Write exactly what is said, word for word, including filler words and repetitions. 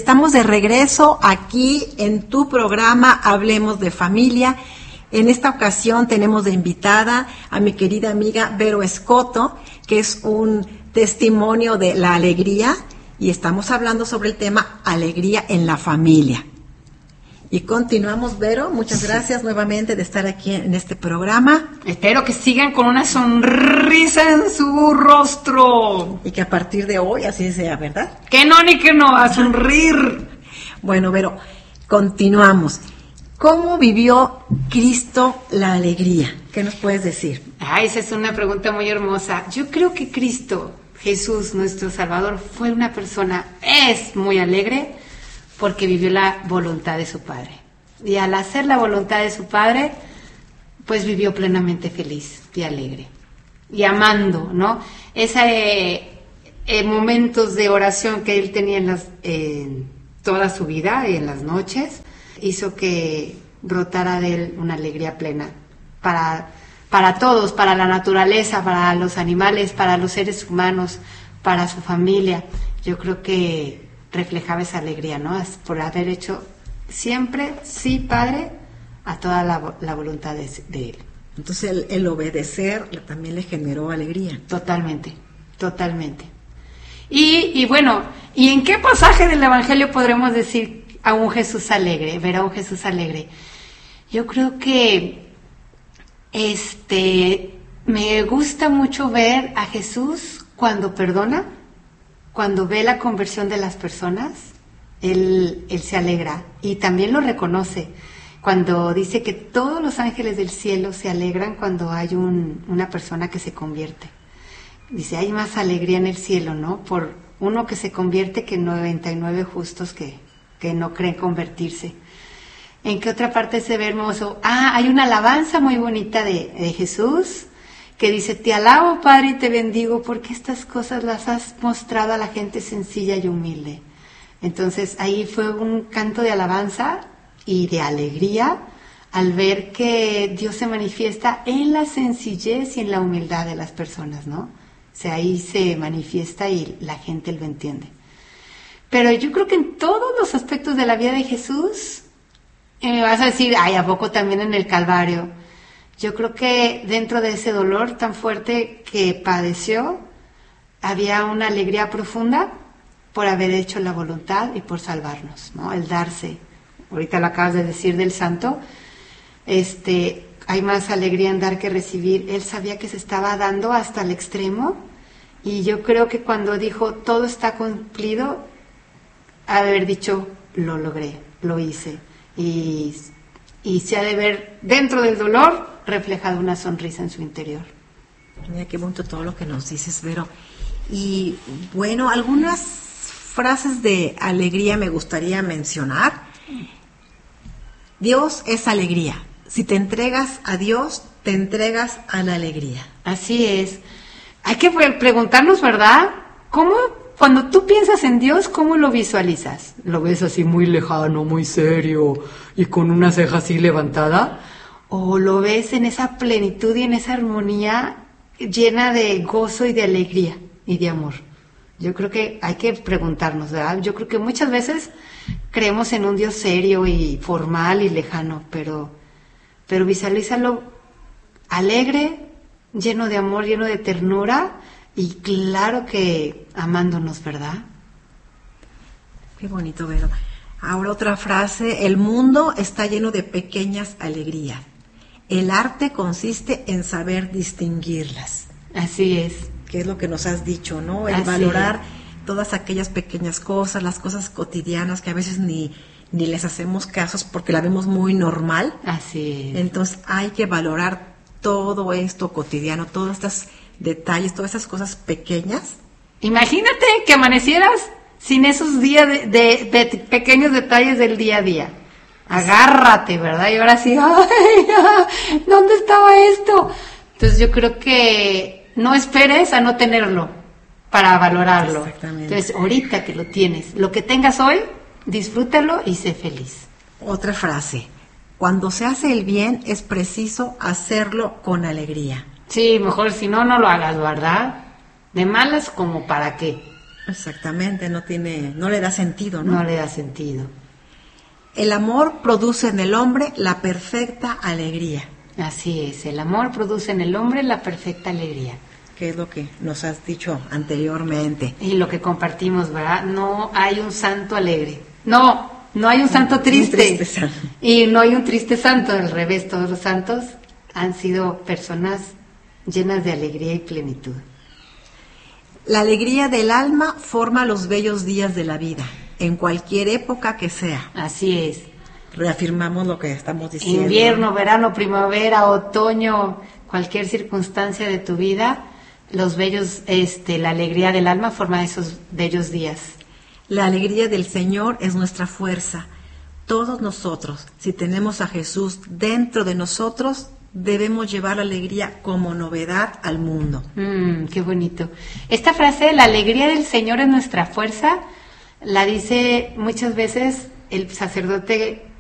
estamos de regreso aquí en tu programa Hablemos de Familia. En esta ocasión tenemos de invitada a mi querida amiga Vero Escoto, que es un testimonio de la alegría, y estamos hablando sobre el tema alegría en la familia. Y continuamos, Vero, muchas gracias nuevamente de estar aquí en este programa. Espero que sigan con una sonrisa en su rostro. Y que a partir de hoy así sea, ¿verdad? Que no, ni que no, a sonreír. Bueno, Vero, continuamos. ¿Cómo vivió Cristo la alegría? ¿Qué nos puedes decir? Ah, esa es una pregunta muy hermosa. Yo creo que Cristo, Jesús, nuestro Salvador, fue una persona, es muy alegre, porque vivió la voluntad de su Padre. Y al hacer la voluntad de su Padre, pues vivió plenamente feliz y alegre. Y amando, ¿no? Esos eh, eh, momentos de oración que él tenía en las, eh, toda su vida, en las noches, hizo que brotara de él una alegría plena para, para todos, para la naturaleza, para los animales, para los seres humanos, para su familia. Yo creo que reflejaba esa alegría, ¿no? Por haber hecho siempre, sí, Padre, a toda la, la voluntad de, de Él. Entonces el, el obedecer también le generó alegría. Totalmente, totalmente. Y, y bueno, ¿y en qué pasaje del Evangelio podremos decir a un Jesús alegre, ver a un Jesús alegre? Yo creo que este me gusta mucho ver a Jesús cuando perdona. Cuando ve la conversión de las personas, él, él se alegra y también lo reconoce. Cuando dice que todos los ángeles del cielo se alegran cuando hay un, una persona que se convierte. Dice, hay más alegría en el cielo, ¿no? Por uno que se convierte que noventa y nueve justos que, que no creen convertirse. ¿En qué otra parte se ve hermoso? Ah, hay una alabanza muy bonita de, de Jesús, que dice, te alabo, Padre, y te bendigo, porque estas cosas las has mostrado a la gente sencilla y humilde. Entonces, ahí fue un canto de alabanza y de alegría al ver que Dios se manifiesta en la sencillez y en la humildad de las personas, ¿no? O sea, ahí se manifiesta y la gente lo entiende. Pero yo creo que en todos los aspectos de la vida de Jesús, y me vas a decir, ay, ¿a poco también en el Calvario? Yo creo que dentro de ese dolor tan fuerte que padeció, había una alegría profunda por haber hecho la voluntad y por salvarnos, ¿no? El darse. Ahorita lo acabas de decir del santo, este, hay más alegría en dar que recibir. Él sabía que se estaba dando hasta el extremo, y yo creo que cuando dijo, todo está cumplido, haber dicho, lo logré, lo hice. Y, y se ha de ver dentro del dolor reflejado una sonrisa en su interior. Mira qué bonito todo lo que nos dices, Vero. Y bueno, algunas frases de alegría me gustaría mencionar. Dios es alegría. Si te entregas a Dios, te entregas a la alegría. Así es. Hay que preguntarnos, ¿verdad? ¿Cómo, cuando tú piensas en Dios, cómo lo visualizas? ¿Lo ves así muy lejano, muy serio y con una ceja así levantada? ¿O lo ves en esa plenitud y en esa armonía llena de gozo y de alegría y de amor? Yo creo que hay que preguntarnos, ¿verdad? Yo creo que muchas veces creemos en un Dios serio y formal y lejano, pero, pero visualízalo alegre, lleno de amor, lleno de ternura y claro que amándonos, ¿verdad? Qué bonito, Vero. Ahora otra frase, el mundo está lleno de pequeñas alegrías. El arte consiste en saber distinguirlas. Así es. Que es lo que nos has dicho, ¿no? El Así valorar es. Todas aquellas pequeñas cosas, las cosas cotidianas que a veces ni, ni les hacemos casos porque la vemos muy normal. Así es. Entonces hay que valorar todo esto cotidiano, todos estos detalles, todas esas cosas pequeñas. Imagínate que amanecieras sin esos días de, de, de pequeños detalles del día a día. Agárrate, ¿verdad? Y ahora sí, ¡ay! ¿Dónde estaba esto? Entonces yo creo que no esperes a no tenerlo para valorarlo. Exactamente. Entonces ahorita que lo tienes, lo que tengas hoy, disfrútalo y sé feliz. Otra frase, cuando se hace el bien es preciso hacerlo con alegría. Sí, mejor si no, no lo hagas, ¿verdad? De malas como para qué. Exactamente, no tiene, no le da sentido, ¿no? No le da sentido. El amor produce en el hombre la perfecta alegría. Así es, el amor produce en el hombre la perfecta alegría. Que es lo que nos has dicho anteriormente. Y lo que compartimos, ¿verdad? No hay un santo alegre. No, no hay un santo triste. Un triste santo. Y no hay un triste santo, al revés, todos los santos han sido personas llenas de alegría y plenitud. La alegría del alma forma los bellos días de la vida, en cualquier época que sea. Así es. Reafirmamos lo que estamos diciendo. Invierno, verano, primavera, otoño, cualquier circunstancia de tu vida, los bellos, este, la alegría del alma forma esos bellos días. La alegría del Señor es nuestra fuerza. Todos nosotros, si tenemos a Jesús dentro de nosotros, debemos llevar la alegría como novedad al mundo. Mm, qué bonito. Esta frase, la alegría del Señor es nuestra fuerza, la dice muchas veces el sacerdote